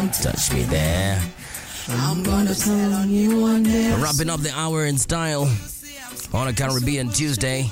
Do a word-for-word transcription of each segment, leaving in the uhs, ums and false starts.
touch me there. I'm gonna tell you one day. Wrapping up the hour in style on a Caribbean Tuesday.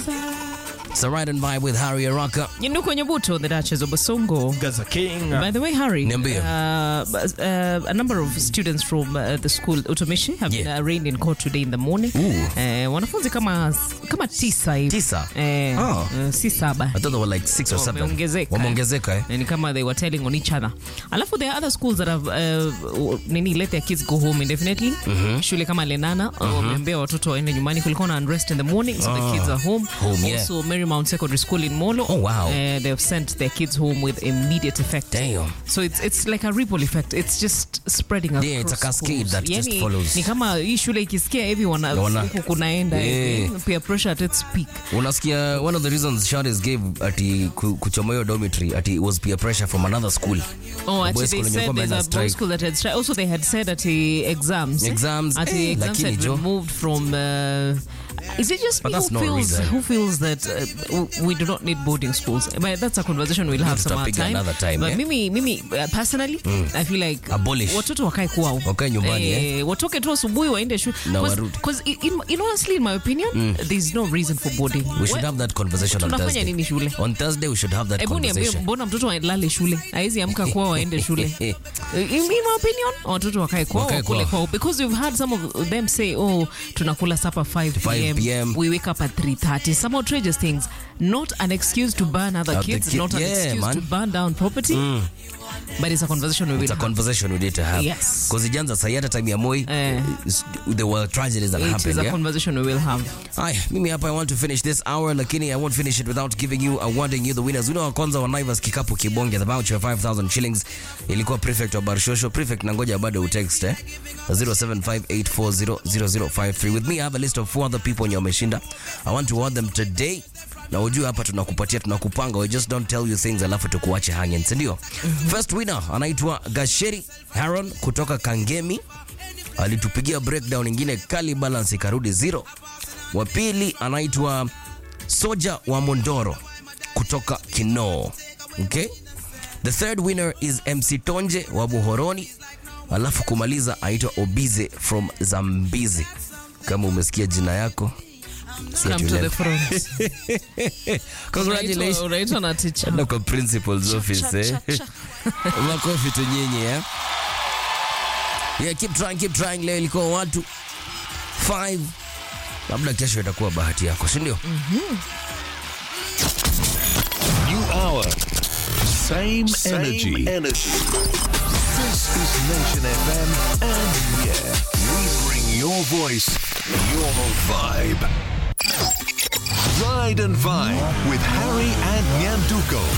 It's a ride and vibe with Harry Araka. Yinuko Nyabuto, the Duchess of Basongo. Gaza King. By the way, Harry, Niambie. uh, uh, a number of students from uh, the school Utumishi have Yeah. been arraigned in court today in the morning. Uh, wanafunzi kama kama tisa hivi. Tisa? Eh, Oh. uh, si saba. I thought there were like six or seven. Wameongezeka. Wameongezeka, eh? Ni kama they were telling on each other. Alafu there are other schools that have uh, nini let their kids go home indefinitely. Mm-hmm. Shule kama Lenana mm-hmm. wameambia watoto waende nyumbani, kulikuwa na unrest in the morning, so Oh. the kids are home. Home, yeah. Also Marymount Secondary School in Molo. Oh, wow. Uh, they've sent their kids home with immediate effect. Damn. So it's it's like a ripple effect. It's just spreading across. Yeah, it's a cascade schools. that just Yani, follows. Ni kama hii shule ikisikia hivi wana Wana- huku kunaenda Yeah. hivi. Peer pressure at its peak. Unasikia one of the reasons Shades gave ati ku- kuchoma hiyo dormitory ati it was peer pressure from another school. Oh, The actually boys they school said yenye there's kwa a strike. boys school that had strike. Also they had said that the exams. Exams, At eh, the exams lakini had jo. removed from. Uh, is it just But me that's who no feels reason. who feels that uh, w- we do not need boarding schools? But that's a conversation we'll have some other tutapiga time. another time, But yeah? mimi, mimi uh, personally, I feel like Abolish. watoto wakae kwao. Wakae nyumbani, eh? Watoke tu asubuhi waende shule. Na warudi. Because in, in honestly, in my opinion, there's no reason for boarding. We should have that conversation on Tunafanya Thursday. nini shule? On Thursday we should have that Hebu niambie, conversation. mbona mtoto alale shule? Haizi amka kwao waende shule. In, in my opinion, watoto wakae kwao Wakae wakule kwao. kwao, because we've had some of them say, oh, tunakula supper five five p.m. we wake up at three thirty. Some outrageous things. Not an excuse to burn other Uh, the kids, kid- not an yeah, excuse man. to burn down property. But it's a conversation we will It's a have. conversation we need to have. Yes. Because ijanza sahi hata time ya Moi, Eh. is- there were tragedies that It happened. is a Yeah? conversation we will have. Hi, mimi hapa I want to finish this hour lakini I won't finish it without giving you awarding you the winners. Winner wa kwanza wa Naivas kikapu kibonge, the voucher of five thousand shillings ilikuwa prefect wa Barshosho. Prefect na ngoja bado utext eh zero seven five eight four zero zero zero five three. With me I have a list of four other people wenye wameshinda. I want to award them today. Na ujue hapa tunakupatia tunakupanga, we just don't tell you things alafu tukuache hanging, si ndio? First winner anaitwa Gasheri Haron kutoka Kangemi. Alitupigia breakdown ingine kali, balance ikarudi zero. Wa pili anaitwa Soja wa Mondoro kutoka Kinoo. Okay? The third winner is M C Tonje wa Buhoroni. Alafu kumaliza aitwa Obize from Zambizi. Kama umesikia jina yako, Come to the front. congratulations. Unaitwa na teacher. Na kwa principal's office, eh? Makofi tu nyinyi, eh? Yeah, keep trying, keep trying. Leo ilikuwa watu five. Labda kesho itakuwa bahati yako, si ndio? New hour. Same, Same energy. energy. This is Nation F M, and yeah, we bring your voice, your vibe. Ride and Vibe with Harry and Nyanduko.